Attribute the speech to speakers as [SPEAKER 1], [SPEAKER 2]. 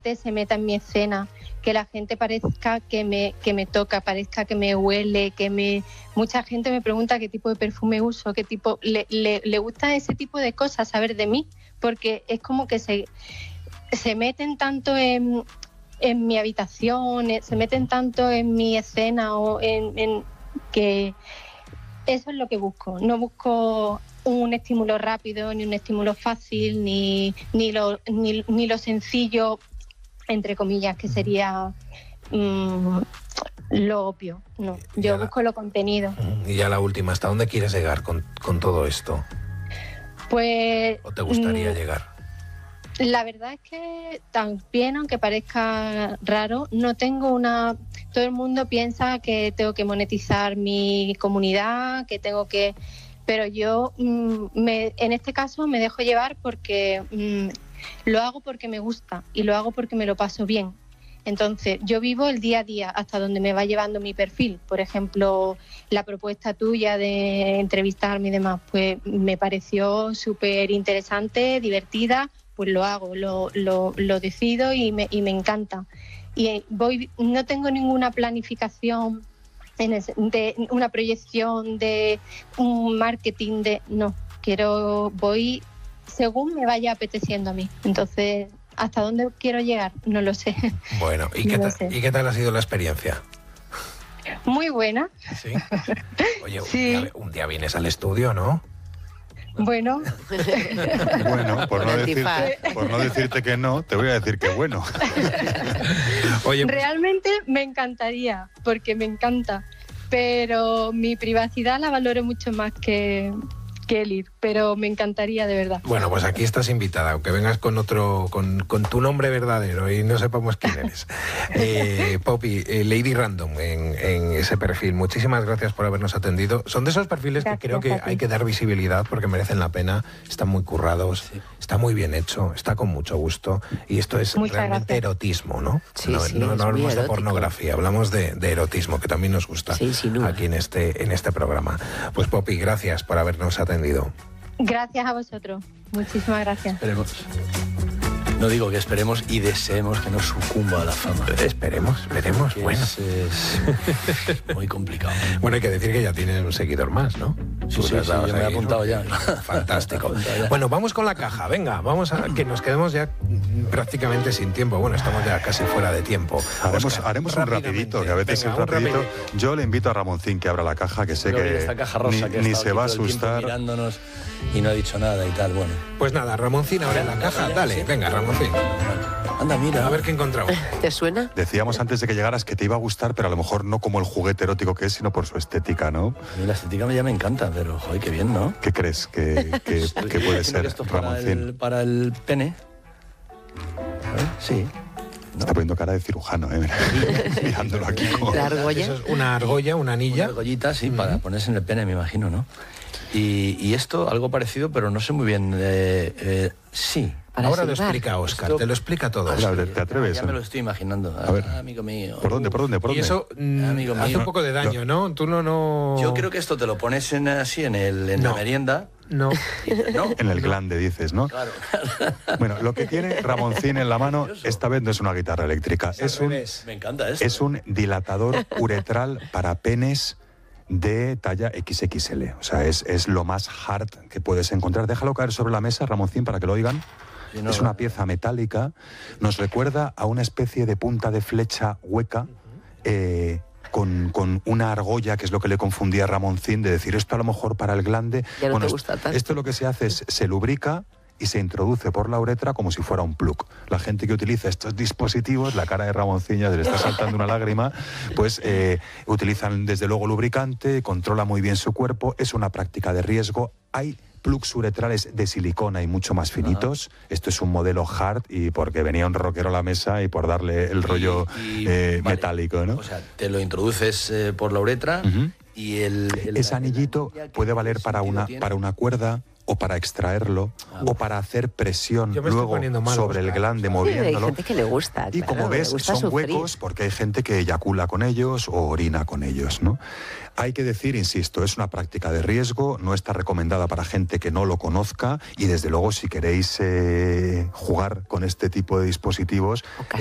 [SPEAKER 1] se meta en mi escena, que la gente parezca que me toca, parezca que me huele, mucha gente me pregunta qué tipo de perfume uso, qué tipo le gusta ese tipo de cosas, saber de mí, porque es como que se meten tanto en mi habitación, se meten tanto en mi escena o en que eso es lo que busco. No busco un estímulo rápido, ni un estímulo fácil, ni lo sencillo, entre comillas, que sería lo obvio. No, yo busco lo contenido.
[SPEAKER 2] Y ya la última, ¿hasta dónde quieres llegar con todo esto?
[SPEAKER 1] Pues...
[SPEAKER 2] ¿O te gustaría llegar?
[SPEAKER 1] La verdad es que también, aunque parezca raro, no tengo todo el mundo piensa que tengo que monetizar mi comunidad, que tengo que... Pero yo en este caso me dejo llevar porque lo hago porque me gusta y lo hago porque me lo paso bien. Entonces, yo vivo el día a día hasta donde me va llevando mi perfil. Por ejemplo, la propuesta tuya de entrevistarme y demás, pues me pareció súper interesante, divertida, pues lo hago, lo decido y me encanta. Y no tengo ninguna planificación, de una proyección, de un marketing, no. Voy según me vaya apeteciendo a mí. Entonces... ¿Hasta dónde quiero llegar? No lo sé.
[SPEAKER 2] Bueno, ¿y qué tal ha sido la experiencia?
[SPEAKER 1] Muy buena.
[SPEAKER 2] ¿Sí? Oye,
[SPEAKER 1] sí.
[SPEAKER 2] Un día vienes al estudio, ¿no?
[SPEAKER 1] Bueno.
[SPEAKER 3] Bueno, por no decirte que no, te voy a decir que bueno.
[SPEAKER 2] Oye,
[SPEAKER 1] realmente me encantaría, porque me encanta, pero mi privacidad la valoro mucho más que el ir, pero me encantaría, de verdad.
[SPEAKER 2] Bueno, pues aquí estás invitada, aunque vengas con tu nombre verdadero y no sepamos quién eres. Poppy, Lady Random en ese perfil, muchísimas gracias por habernos atendido. Son de esos perfiles que creo que hay que dar visibilidad porque merecen la pena, están muy currados, está muy bien hecho, está con mucho gusto y esto es realmente erotismo, ¿no?
[SPEAKER 4] Sí,
[SPEAKER 2] no hablamos de pornografía, hablamos de erotismo, que también nos gusta aquí en este programa. Pues Poppy, gracias por habernos atendido.
[SPEAKER 1] Gracias a vosotros. Muchísimas gracias.
[SPEAKER 5] Esperemos. No digo que esperemos y deseemos que no sucumba a la fama.
[SPEAKER 2] Esperemos, veremos. Bueno.
[SPEAKER 5] Es muy complicado.
[SPEAKER 2] Bueno, hay que decir que ya tiene un seguidor más, ¿no?
[SPEAKER 5] Sí, yo me he apuntado ya.
[SPEAKER 2] Fantástico. Bueno, vamos con la caja. Venga, vamos a que nos quedemos ya prácticamente sin tiempo. Bueno, estamos ya casi fuera de tiempo.
[SPEAKER 3] Haremos un rapidito, que a veces es rapidito. Yo le invito a Ramoncín que abra la caja, que sé que
[SPEAKER 5] esta caja rosa
[SPEAKER 3] ni se va a asustar.
[SPEAKER 5] Mirándonos y no ha dicho nada y tal, bueno.
[SPEAKER 2] Pues nada, Ramoncín abre la caja. Dale, venga, Ramoncín.
[SPEAKER 5] Anda, mira.
[SPEAKER 2] A ver qué encontramos.
[SPEAKER 4] ¿Te suena?
[SPEAKER 3] Decíamos antes de que llegaras que te iba a gustar, pero a lo mejor no como el juguete erótico que es, sino por su estética, ¿no?
[SPEAKER 5] A mí la estética ya me encanta, pero joder, qué bien, ¿no?
[SPEAKER 3] ¿Qué crees que puede ser,
[SPEAKER 5] esto
[SPEAKER 3] Ramoncín?
[SPEAKER 5] Para el pene. Sí.
[SPEAKER 3] Está poniendo cara de cirujano, mirándolo aquí. Como...
[SPEAKER 4] ¿La argolla?
[SPEAKER 2] Eso es una argolla, una anilla.
[SPEAKER 5] Una argollita, sí, para ponerse en el pene, me imagino, ¿no? Y esto, algo parecido, pero no sé muy bien. Sí.
[SPEAKER 2] Ahora lo explica Óscar, te lo explica todo.
[SPEAKER 3] ¿Te atreves?
[SPEAKER 5] Ya me lo estoy imaginando.
[SPEAKER 3] A ver.
[SPEAKER 5] Amigo mío.
[SPEAKER 3] ¿Por dónde?
[SPEAKER 2] Y eso
[SPEAKER 5] amigo
[SPEAKER 2] hace
[SPEAKER 5] mío.
[SPEAKER 2] un poco de daño, ¿no? Tú no...
[SPEAKER 5] Yo creo que esto te lo pones en la merienda.
[SPEAKER 2] No.
[SPEAKER 3] En el glande, dices, ¿no?
[SPEAKER 5] Claro.
[SPEAKER 3] Bueno, lo que tiene Ramoncín en la mano, esta vez no es una guitarra eléctrica.
[SPEAKER 5] Me encanta esto.
[SPEAKER 3] Es un dilatador uretral para penes de talla XXL. O sea, es lo más hard que puedes encontrar. Déjalo caer sobre la mesa, Ramoncín, para que lo oigan. Sí, es una pieza metálica. Nos recuerda a una especie de punta de flecha hueca con una argolla, que es lo que le confundía a Ramoncín, de decir esto a lo mejor para el glande.
[SPEAKER 4] Ya no te gusta tanto.
[SPEAKER 3] Esto lo que se hace es se lubrica y se introduce por la uretra como si fuera un plug. La gente que utiliza estos dispositivos, la cara de Ramoncín ya se le está saltando una lágrima, pues utilizan desde luego lubricante, controla muy bien su cuerpo, es una práctica de riesgo. Hay plugs uretrales de silicona y mucho más finitos. Esto es un modelo hard y porque venía un rockero a la mesa y por darle el rollo metálico, ¿no?
[SPEAKER 5] O sea, te lo introduces por la uretra y
[SPEAKER 3] ese anillito puede valer para una cuerda o para extraerlo, o para hacer presión
[SPEAKER 2] Yo me estoy
[SPEAKER 3] luego
[SPEAKER 2] poniendo mal,
[SPEAKER 3] sobre el
[SPEAKER 2] Óscar.
[SPEAKER 3] glande
[SPEAKER 4] Sí,
[SPEAKER 3] moviéndolo.
[SPEAKER 4] hay gente que le gusta.
[SPEAKER 3] Y
[SPEAKER 4] claro,
[SPEAKER 3] como ves,
[SPEAKER 4] le gusta
[SPEAKER 3] son
[SPEAKER 4] sufrir.
[SPEAKER 3] huecos porque hay gente que eyacula con ellos o orina con ellos, ¿no? Hay que decir, insisto, es una práctica de riesgo, no está recomendada para gente que no lo conozca y desde luego si queréis jugar con este tipo de dispositivos,